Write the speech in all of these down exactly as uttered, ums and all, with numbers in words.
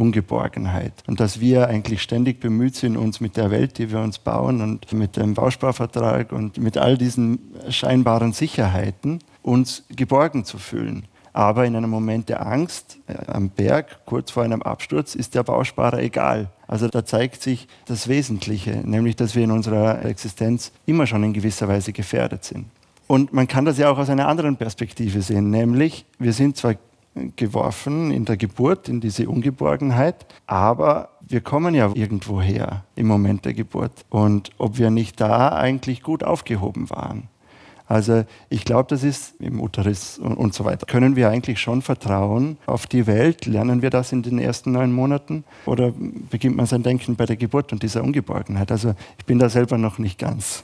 Ungeborgenheit. Und dass wir eigentlich ständig bemüht sind, uns mit der Welt, die wir uns bauen und mit dem Bausparvertrag und mit all diesen scheinbaren Sicherheiten, uns geborgen zu fühlen. Aber in einem Moment der Angst äh, am Berg, kurz vor einem Absturz, ist der Bausparer egal. Also da zeigt sich das Wesentliche, nämlich dass wir in unserer Existenz immer schon in gewisser Weise gefährdet sind. Und man kann das ja auch aus einer anderen Perspektive sehen, nämlich wir sind zwar geworfen in der Geburt, in diese Ungeborgenheit, aber wir kommen ja irgendwo her im Moment der Geburt. Und ob wir nicht da eigentlich gut aufgehoben waren. Also ich glaube, das ist im Uterus und, und so weiter. Können wir eigentlich schon vertrauen auf die Welt? Lernen wir das in den ersten neun Monaten? Oder beginnt man sein Denken bei der Geburt und dieser Ungeborgenheit? Also ich bin da selber noch nicht ganz.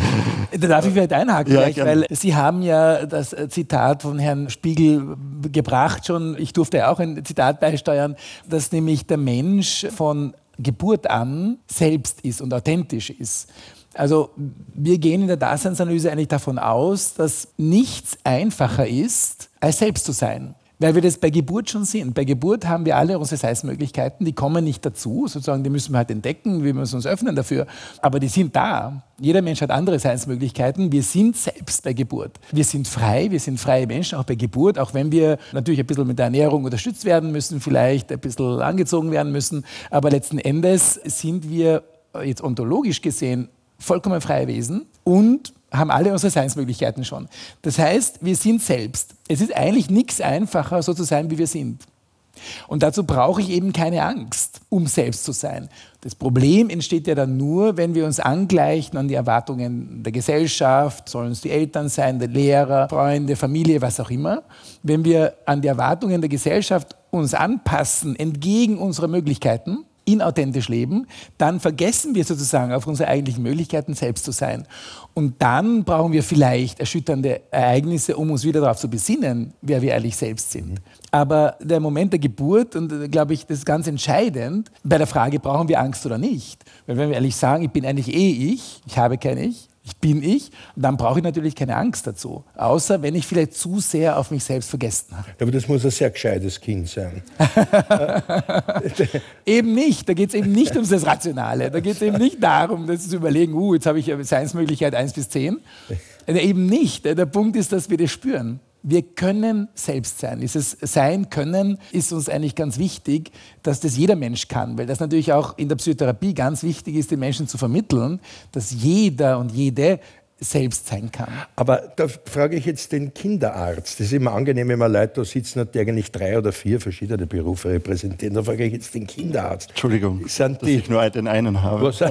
Da darf ich vielleicht einhaken, ja, gleich, weil Sie haben ja das Zitat von Herrn Spiegel gebracht schon. Ich durfte ja auch ein Zitat beisteuern, dass nämlich der Mensch von Geburt an selbst ist und authentisch ist. Also wir gehen in der Daseinsanalyse eigentlich davon aus, dass nichts einfacher ist, als selbst zu sein. Weil wir das bei Geburt schon sind. Bei Geburt haben wir alle unsere Seinsmöglichkeiten, die kommen nicht dazu, sozusagen, die müssen wir halt entdecken, wir müssen uns öffnen dafür, aber die sind da. Jeder Mensch hat andere Seinsmöglichkeiten, wir sind selbst bei Geburt. Wir sind frei, wir sind freie Menschen, auch bei Geburt, auch wenn wir natürlich ein bisschen mit der Ernährung unterstützt werden müssen, vielleicht ein bisschen angezogen werden müssen, aber letzten Endes sind wir jetzt ontologisch gesehen vollkommen freie Wesen und haben alle unsere Seinsmöglichkeiten schon. Das heißt, wir sind selbst. Es ist eigentlich nichts einfacher, so zu sein, wie wir sind. Und dazu brauche ich eben keine Angst, um selbst zu sein. Das Problem entsteht ja dann nur, wenn wir uns angleichen an die Erwartungen der Gesellschaft, sollen es die Eltern sein, der Lehrer, Freunde, Familie, was auch immer. Wenn wir an die Erwartungen der Gesellschaft uns anpassen, entgegen unserer Möglichkeiten, inauthentisch leben, dann vergessen wir sozusagen auf unsere eigentlichen Möglichkeiten, selbst zu sein. Und dann brauchen wir vielleicht erschütternde Ereignisse, um uns wieder darauf zu besinnen, wer wir eigentlich selbst sind. Aber der Moment der Geburt, und glaube ich, das ist ganz entscheidend, bei der Frage, brauchen wir Angst oder nicht? Weil wenn wir ehrlich sagen, ich bin eigentlich eh ich, ich habe kein Ich, ich bin ich, und dann brauche ich natürlich keine Angst dazu. Außer wenn ich vielleicht zu sehr auf mich selbst vergessen habe. Aber das muss ein sehr gescheites Kind sein. Eben nicht. Da geht es eben nicht ums das Rationale. Da geht es eben nicht darum, das zu überlegen, uh, jetzt habe ich Seinsmöglichkeit eins bis zehn. Eben nicht. Der Punkt ist, dass wir das spüren. Wir können selbst sein. Dieses Sein können ist uns eigentlich ganz wichtig, dass das jeder Mensch kann, weil das natürlich auch in der Psychotherapie ganz wichtig ist, den Menschen zu vermitteln, dass jeder und jede selbst sein kann. Aber da frage ich jetzt den Kinderarzt. Das ist immer angenehm, wenn man Leute da sitzen hat, die eigentlich drei oder vier verschiedene Berufe repräsentieren. Da frage ich jetzt den Kinderarzt. Entschuldigung, sind dass die, ich nur den einen habe. Was,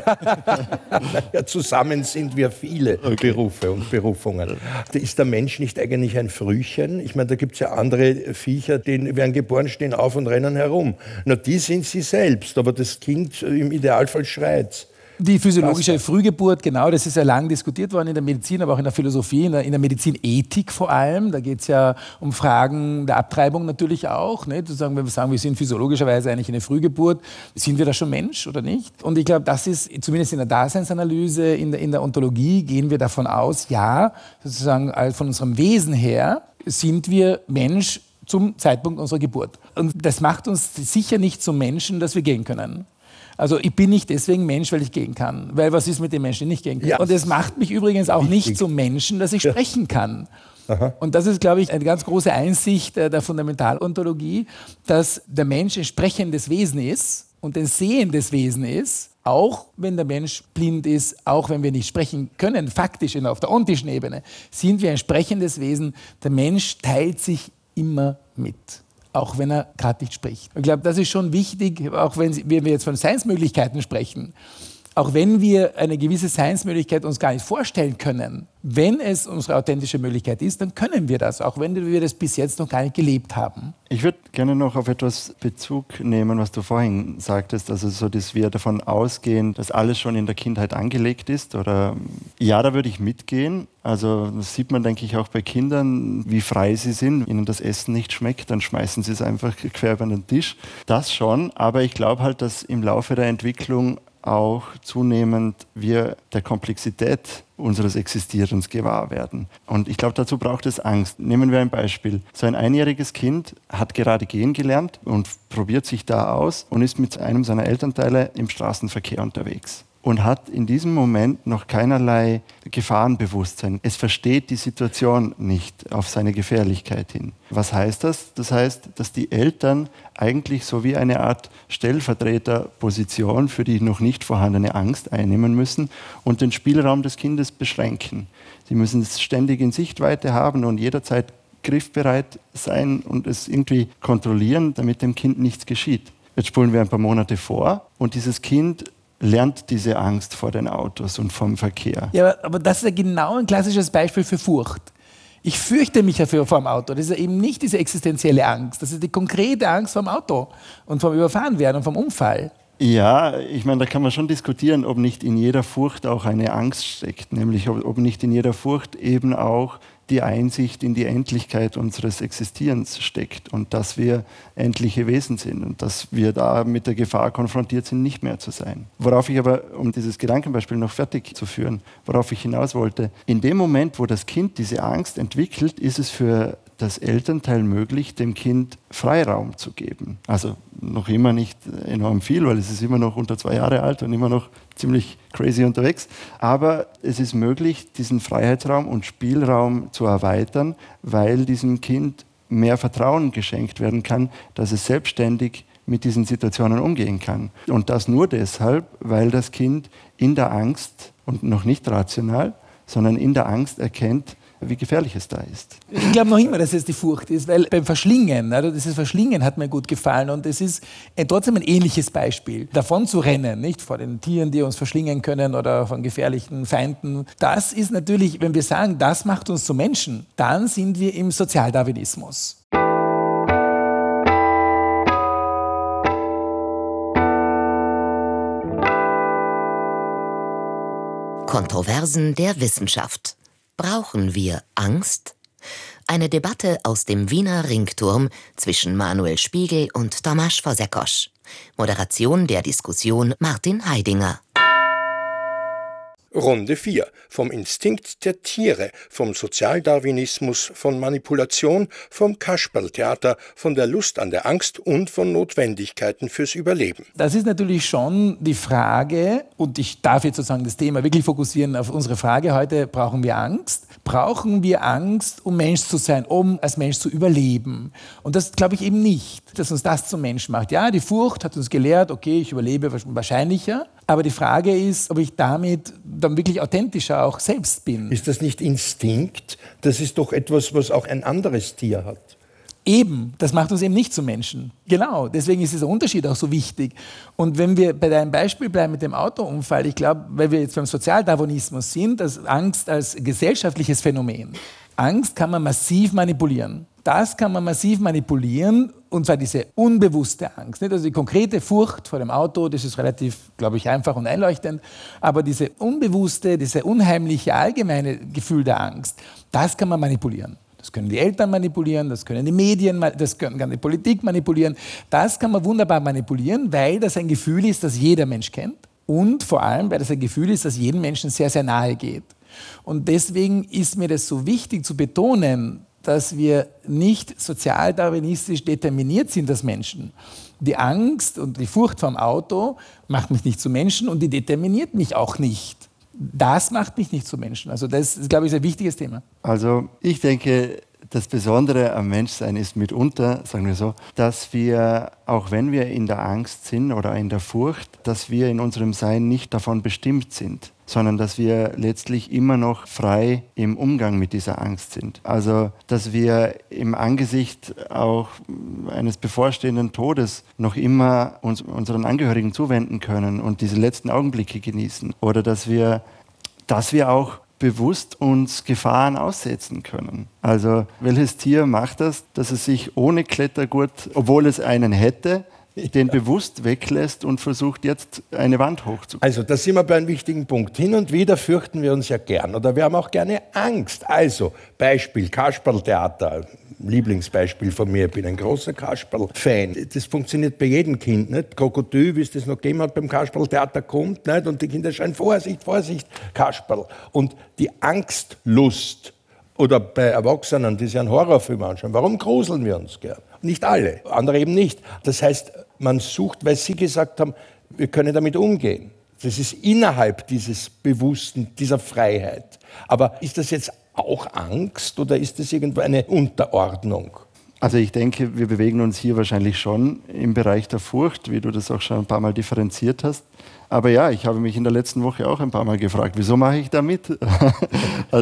naja, zusammen sind wir viele okay. Berufe und Berufungen. Ist der Mensch nicht eigentlich ein Frühchen? Ich meine, da gibt es ja andere Viecher, die werden geboren, stehen auf und rennen herum. Na, die sind sie selbst, aber das Kind im Idealfall schreit. Die physiologische Frühgeburt, genau, das ist ja lang diskutiert worden in der Medizin, aber auch in der Philosophie, in der, in der Medizinethik vor allem. Da geht es ja um Fragen der Abtreibung natürlich auch. Ne? Sozusagen, wenn wir sagen, wir sind physiologischerweise eigentlich eine Frühgeburt, sind wir da schon Mensch oder nicht? Und ich glaube, das ist, zumindest in der Daseinsanalyse, in der, in der Ontologie, gehen wir davon aus, ja, sozusagen von unserem Wesen her sind wir Mensch zum Zeitpunkt unserer Geburt. Und das macht uns sicher nicht zum Menschen, dass wir gehen können. Also ich bin nicht deswegen Mensch, weil ich gehen kann. Weil was ist mit den Menschen, die nicht gehen können? Ja. Und es macht mich übrigens auch wichtig. Nicht zum Menschen, dass ich ja. sprechen kann. Aha. Und das ist, glaube ich, eine ganz große Einsicht der Fundamentalontologie, dass der Mensch ein sprechendes Wesen ist und ein sehendes Wesen ist, auch wenn der Mensch blind ist, auch wenn wir nicht sprechen können, faktisch auf der ontischen Ebene, sind wir ein sprechendes Wesen. Der Mensch teilt sich immer mit. Auch wenn er gerade nicht spricht. Ich glaube, das ist schon wichtig, auch wenn wir jetzt von Seinsmöglichkeiten sprechen. Auch wenn wir eine gewisse Seinsmöglichkeit uns gar nicht vorstellen können, wenn es unsere authentische Möglichkeit ist, dann können wir das, auch wenn wir das bis jetzt noch gar nicht gelebt haben. Ich würde gerne noch auf etwas Bezug nehmen, was du vorhin sagtest, also so, dass wir davon ausgehen, dass alles schon in der Kindheit angelegt ist. Oder ja, da würde ich mitgehen. Also das sieht man, denke ich, auch bei Kindern, wie frei sie sind. Ihnen das Essen nicht schmeckt, dann schmeißen sie es einfach quer über den Tisch. Das schon, aber ich glaube halt, dass im Laufe der Entwicklung auch zunehmend wir der Komplexität unseres Existierens gewahr werden. Und ich glaube, dazu braucht es Angst. Nehmen wir ein Beispiel. So ein einjähriges Kind hat gerade gehen gelernt und probiert sich da aus und ist mit einem seiner Elternteile im Straßenverkehr unterwegs und hat in diesem Moment noch keinerlei Gefahrenbewusstsein. Es versteht die Situation nicht auf seine Gefährlichkeit hin. Was heißt das? Das heißt, dass die Eltern eigentlich so wie eine Art Stellvertreterposition für die noch nicht vorhandene Angst einnehmen müssen und den Spielraum des Kindes beschränken. Sie müssen es ständig in Sichtweite haben und jederzeit griffbereit sein und es irgendwie kontrollieren, damit dem Kind nichts geschieht. Jetzt spulen wir ein paar Monate vor und dieses Kind lernt diese Angst vor den Autos und vom Verkehr. Ja, aber, aber das ist ja genau ein klassisches Beispiel für Furcht. Ich fürchte mich ja vor dem Auto. Das ist ja eben nicht diese existenzielle Angst. Das ist die konkrete Angst vor dem Auto und vom Überfahrenwerden und vom Unfall. Ja, ich meine, da kann man schon diskutieren, ob nicht in jeder Furcht auch eine Angst steckt. Nämlich, ob, ob nicht in jeder Furcht eben auch die Einsicht in die Endlichkeit unseres Existierens steckt und dass wir endliche Wesen sind und dass wir da mit der Gefahr konfrontiert sind, nicht mehr zu sein. Worauf ich aber, um dieses Gedankenbeispiel noch fertig zu führen, worauf ich hinaus wollte, in dem Moment, wo das Kind diese Angst entwickelt, ist es für das Elternteil möglich, dem Kind Freiraum zu geben. Also noch immer nicht enorm viel, weil es ist immer noch unter zwei Jahre alt und immer noch ziemlich crazy unterwegs. Aber es ist möglich, diesen Freiheitsraum und Spielraum zu erweitern, weil diesem Kind mehr Vertrauen geschenkt werden kann, dass es selbstständig mit diesen Situationen umgehen kann. Und das nur deshalb, weil das Kind in der Angst und noch nicht rational, sondern in der Angst erkennt, wie gefährlich es da ist. Ich glaube noch immer, dass es die Furcht ist, weil beim Verschlingen, also dieses Verschlingen hat mir gut gefallen und es ist trotzdem ein ähnliches Beispiel. Davon zu rennen, nicht vor den Tieren, die uns verschlingen können oder von gefährlichen Feinden. Das ist natürlich, wenn wir sagen, das macht uns zu Menschen, dann sind wir im Sozialdarwinismus. Kontroversen der Wissenschaft. Brauchen wir Angst? Eine Debatte aus dem Wiener Ringturm zwischen Manuel Spiegel und Tomasz Fazekas. Moderation der Diskussion Martin Heidinger. Runde vier. Vom Instinkt der Tiere, vom Sozialdarwinismus, von Manipulation, vom Kasperltheater, von der Lust an der Angst und von Notwendigkeiten fürs Überleben. Das ist natürlich schon die Frage, und ich darf jetzt sozusagen das Thema wirklich fokussieren auf unsere Frage heute, brauchen wir Angst? Brauchen wir Angst, um Mensch zu sein, um als Mensch zu überleben? Und das glaube ich eben nicht, dass uns das zum Mensch macht. Ja, die Furcht hat uns gelehrt, okay, ich überlebe wahrscheinlicher. Aber die Frage ist, ob ich damit dann wirklich authentischer auch selbst bin. Ist das nicht Instinkt? Das ist doch etwas, was auch ein anderes Tier hat. Eben, das macht uns eben nicht zu Menschen. Genau, deswegen ist dieser Unterschied auch so wichtig. Und wenn wir bei deinem Beispiel bleiben mit dem Autounfall, ich glaube, weil wir jetzt beim Sozialdarwinismus sind, dass Angst als gesellschaftliches Phänomen, Angst kann man massiv manipulieren. Das kann man massiv manipulieren, und zwar diese unbewusste Angst. Nicht? Also die konkrete Furcht vor dem Auto, das ist relativ, glaube ich, einfach und einleuchtend. Aber diese unbewusste, diese unheimliche allgemeine Gefühl der Angst, das kann man manipulieren. Das können die Eltern manipulieren, das können die Medien, das kann die Politik manipulieren. Das kann man wunderbar manipulieren, weil das ein Gefühl ist, das jeder Mensch kennt. Und vor allem, weil das ein Gefühl ist, das jedem Menschen sehr, sehr nahe geht. Und deswegen ist mir das so wichtig zu betonen, dass wir nicht sozialdarwinistisch determiniert sind als Menschen. Die Angst und die Furcht vor dem Auto macht mich nicht zu Menschen und die determiniert mich auch nicht. Das macht mich nicht zu Menschen. Also das ist, glaube ich, ein wichtiges Thema. Also ich denke, das Besondere am Menschsein ist mitunter, sagen wir so, dass wir, auch wenn wir in der Angst sind oder in der Furcht, dass wir in unserem Sein nicht davon bestimmt sind, sondern dass wir letztlich immer noch frei im Umgang mit dieser Angst sind. Also, dass wir im Angesicht auch eines bevorstehenden Todes noch immer uns unseren Angehörigen zuwenden können und diese letzten Augenblicke genießen. Oder dass wir, dass wir auch bewusst uns Gefahren aussetzen können. Also, welches Tier macht das, dass es sich ohne Klettergurt, obwohl es einen hätte, den bewusst weglässt und versucht jetzt eine Wand hochzukommen. Also da sind wir bei einem wichtigen Punkt. Hin und wieder fürchten wir uns ja gern oder wir haben auch gerne Angst. Also Beispiel Kasperltheater, Lieblingsbeispiel von mir, ich bin ein großer Kasperl-Fan. Das funktioniert bei jedem Kind, nicht? Krokodil, wie es das noch gegeben hat beim Kasperltheater, kommt, nicht? Und die Kinder schreien Vorsicht, Vorsicht, Kasperl. Und die Angstlust oder bei Erwachsenen, die sich einen Horrorfilm anschauen, warum gruseln wir uns gern? Nicht alle, andere eben nicht. Das heißt, man sucht, weil Sie gesagt haben, wir können damit umgehen. Das ist innerhalb dieses Bewussten, dieser Freiheit. Aber ist das jetzt auch Angst oder ist das irgendwo eine Unterordnung? Also ich denke, wir bewegen uns hier wahrscheinlich schon im Bereich der Furcht, wie du das auch schon ein paar Mal differenziert hast. Aber ja, ich habe mich in der letzten Woche auch ein paar Mal gefragt, wieso mache ich da mit? Also